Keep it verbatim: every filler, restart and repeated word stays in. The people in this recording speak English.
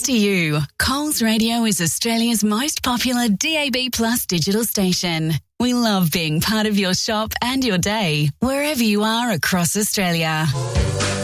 to you, Coles Radio is Australia's most popular D A B Plus digital station. We love being part of your shop and your day, wherever you are across Australia.